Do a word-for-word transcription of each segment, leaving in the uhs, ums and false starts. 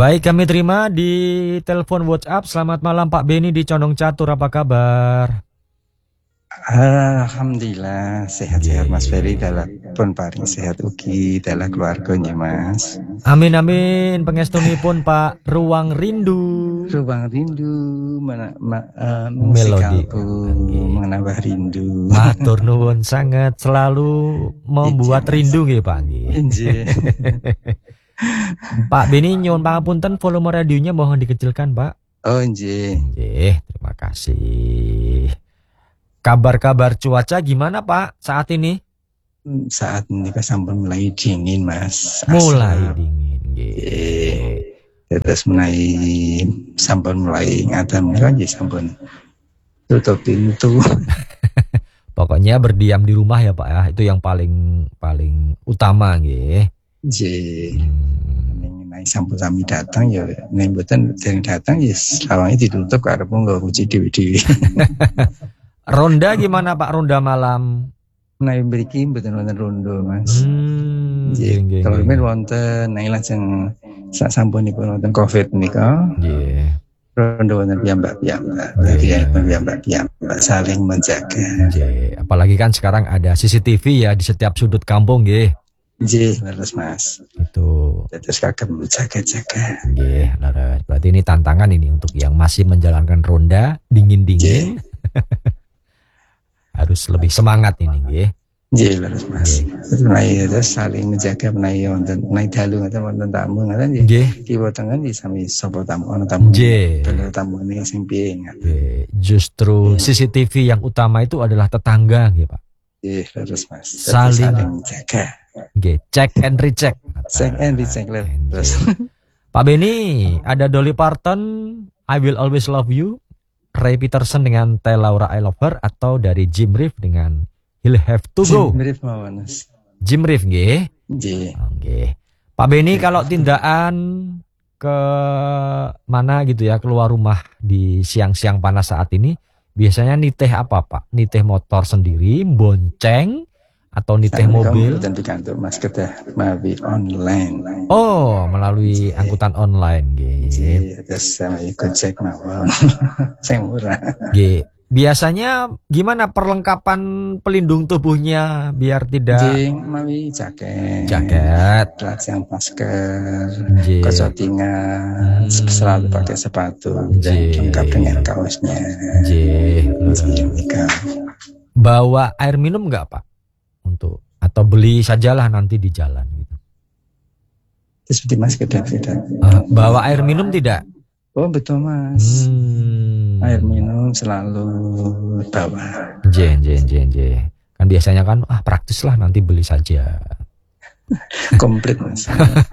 Baik, kami terima di telepon WhatsApp. Selamat malam Pak Beni di Condong Catur, apa kabar? Alhamdulillah sehat-sehat Mas Ferry, dalam pun paring sehat ugi dalam keluarganya Mas. Amin amin. Pangestunipun Pak Ruang Rindu. Ruang Rindu mana ma, uh, Melodi musikalku menambah rindu. Matur nuwun sangat, selalu membuat Ije, rindu nggih Pak nggih. Pak Beni nyuwun pangapunten, volume radionya mohon dikecilkan Pak. Oh nggih. Nggih, terima kasih. Kabar-kabar cuaca gimana Pak saat ini? Saat ini kan sampun mulai dingin Mas. Mulai Asal. dingin nggih. Terus mulai sampun mulai ngadam lagi sampun tutup pintu. Pokoknya berdiam di rumah ya Pak ya, itu yang paling paling utama nggih. Nggih. Nek sampun sami datang ya nek mboten dereng datang ya lawange ditutup karepmu nggo kunci dhewe-dhewe. Ronda gimana Pak, ronda malam? Nah, mriki mboten wonten rondo, Mas. Hmm, nggih. Kalau men wonten nek lajeng sak sampunipun wonten Covid nika. Nggih. Rondo wonten piyambak-piyambak. Nggih, piyambak-piyambak saling menjaga. Nggih. Apalagi kan sekarang ada C C T V ya di setiap sudut kampung nggih. Nggih, leres Mas. Itu. Terus kagem jaga-jaga. Nggih, leres. Berarti ini tantangan ini untuk yang masih menjalankan ronda dingin-dingin. Harus lebih semangat ini nggih. Nggih, leres Mas. Menawi terus saling menjaga menawi wonten menawi dalu ngoten wonten tamu ngoten nggih. Kiwa tengen iki sami sapa tamu ana tamu. Nggih. Bener tamune sing piye. Nggih. Justru C C T V yang utama itu adalah tetangga nggih, Pak. Nggih, leres Mas. Saling, saling menjaga. Nggih, check and recheck. Check and recheck leres. Pak Beni, ada Dolly Parton, I Will Always Love You, Ray Peterson dengan Tell Laura I Love Her, atau dari Jim Reeves dengan He'll Have To Go. Jim Reeves mawon. Jim Reeves nggih. Nggih. Nggih. Pak Beni, kalau tindakan ke mana gitu ya, keluar rumah di siang-siang panas saat ini, biasanya niteh apa Pak? Niteh motor sendiri, bonceng, atau niteh mobil? Dan dikantuk Mas kedah melalui online. Oh, melalui angkutan online nggih. Terus saya ikut cek mawon. Sing murah. Nggih. Biasanya gimana perlengkapan pelindung tubuhnya biar tidak Nggih, melalui jaket. Jaket, lajang masker, Nggih. kocotingan, hmm. selalu pakai sepatu dan lengkap dengan kaosnya. Nggih. Bawa air minum enggak Pak? Untuk atau beli sajalah nanti di jalan gitu. Seperti Mas kedah uh, bawa air minum tidak? Oh betul Mas. Hmm. Air minum selalu bawa. Jen jen jen jen. Kan biasanya kan ah praktis lah nanti beli saja. Komplit Mas.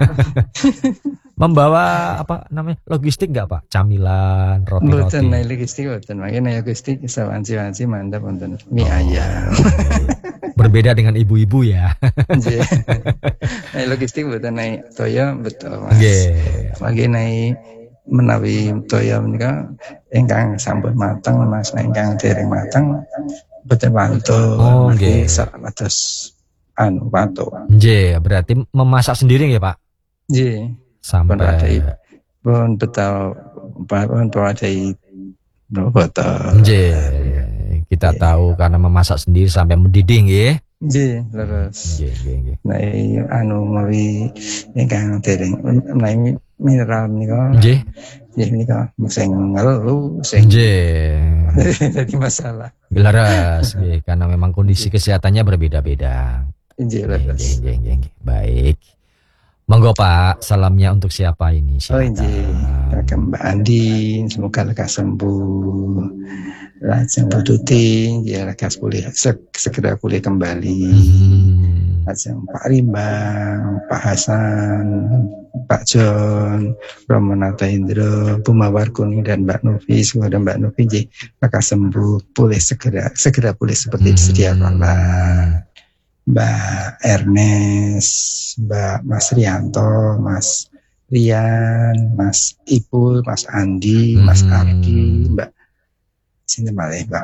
Membawa apa namanya logistik nggak Pak? Camilan, roti-roti. Mboten logistik mboten. Makanya logistik iso wanci-wanci mantap wonten mie oh, ayam. Berbeda dengan ibu-ibu ya. Nggih. Nek logistik mboten naik toya betul Mas. Nggih. Mangke naik menawi toya menika ingkang sampun mateng Mas, ingkang dereng mateng boten wantun. Oh nggih. Terus anu wantun. Nggih, berarti memasak sendiri nggih Pak? Nggih. Sampai pun betul pun pewadai botol. Nggih. Kita Nggih. tahu karena memasak sendiri sampai mendidih nggih. Nggih, leres. Nggih, nggih, nggih. Nah, anu menawi ingkang dereng menawi mineral menika. Nggih. Nggih menika sing ngelu sing nggih. Jadi masalah. Leres nggih, karena memang kondisi kesehatannya berbeda-beda. Nggih, leres. Nggih, nggih, nggih. Baik. Monggo Pak, salamnya untuk siapa ini? Silakan. Oh nggih, kagem Mbak Andi, semoga lekas sembuh. Lajeng Bututi, ya lekas pulih, segera pulih kembali. Hmm. Lajeng Pak Rimbang, Pak Hasan, Pak John, Romonata Indro, Bu Mawar Kuning dan Mbak Novi, semoga Mbak Novi nggih lekas sembuh, pulih segera, segera pulih seperti hmm. sedia kala. Mbak Ernest, Mbak Mas Rianto, Mas Rian, Mas Ipul, Mas Andi, hmm. Mas Ardi, Mbak sini malah Mbak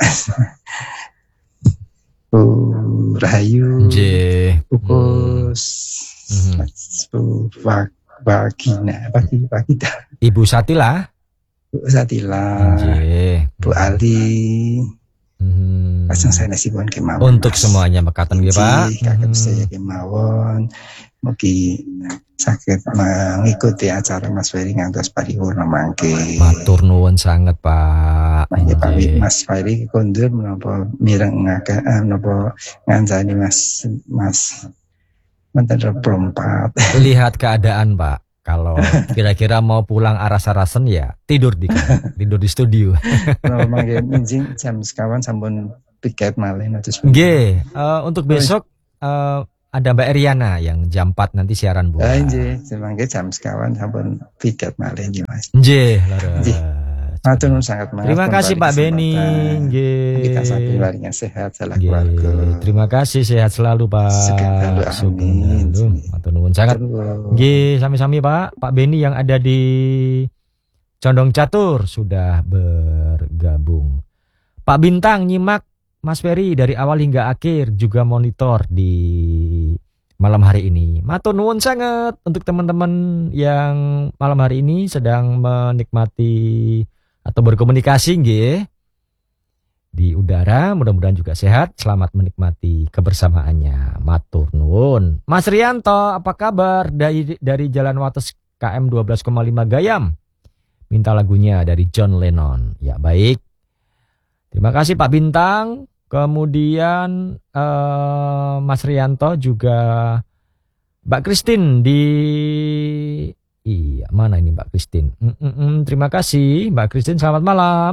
Bu Rahayu, Bu Kus, hmm. Bu Fak, Bagina, bagi bagi Ibu Satila, Bu Satila, nggih. Bu Ali, Hmm. pasang saya nasi buan kemawon. Untuk Mas. semuanya mekaten nggih Pak. Kakak Mhm. saya kemawon. Mugi sakit mengikuti acara Mas Ferry ngantos paripurna mangke. Matur nuwun sanget Pak. Mangke Pak Nggih. Mas Ferry kondur menapa mireng ngake menapa ngancani Mas Mas Menten perempat. Lihat keadaan Pak. Kalau kira-kira mau pulang aras-arasen ya tidur di tidur di studio. Menapa mangke minjing jam sekawan sampun piket malih terus. Nggih, uh, untuk besok uh, ada Mbak Eriana yang jam empat nanti siaran Bu. Ah nggih, semangke jam sekawan sampun piket malih nggih Mas. Nggih, leres. Matur nuwun sangat Mas. Terima kasih Pak Beni. Nggih. Kita saking waringan sehat salah Nggih. keluarga. Terima kasih, sehat selalu Pak. Sugeng amin. Matur nuwun sangat. Nggih, sami-sami Pak. Pak Beni yang ada di Condong Catur sudah bergabung. Pak Bintang nyimak Mas Ferry dari awal hingga akhir, juga monitor di malam hari ini. Matur nuwun sangat untuk teman-teman yang malam hari ini sedang menikmati atau berkomunikasi nggih di udara. Mudah-mudahan juga sehat, selamat menikmati kebersamaannya. Matur nuwun. Mas Rianto, apa kabar dari dari Jalan Wates K M dua belas koma lima Gayam? Minta lagunya dari John Lennon. Ya baik. Terima kasih Pak Bintang. Kemudian uh, Mas Rianto juga Mbak Christine di iya mana ini Mbak Christine? Mm-mm, terima kasih Mbak Christine, selamat malam.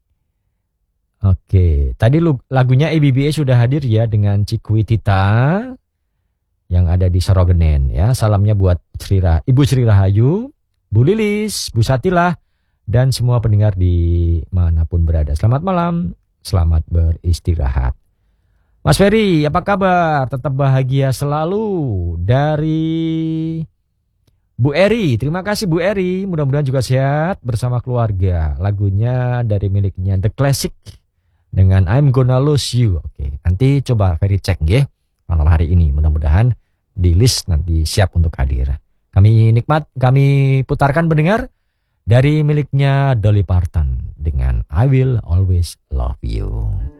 Oke, tadi lagunya E B B A sudah hadir ya dengan Cikwi Tita yang ada di Sorogenen ya. Salamnya buat Sri Rah- Ibu Sri Rahayu, Bu Lilis, Bu Satila dan semua pendengar di manapun berada. Selamat malam. Selamat beristirahat. Mas Ferry, apa kabar? Tetap bahagia selalu dari Bu Eri. Terima kasih Bu Eri. Mudah-mudahan juga sehat bersama keluarga. Lagunya dari miliknya The Classic dengan I'm Gonna Lose You. Oke, nanti coba Ferry cek nggih malam hari ini. Mudah-mudahan di list nanti siap untuk hadir. Kami nikmat, kami putarkan pendengar dari miliknya Dolly Parton dengan I Will Always Love You.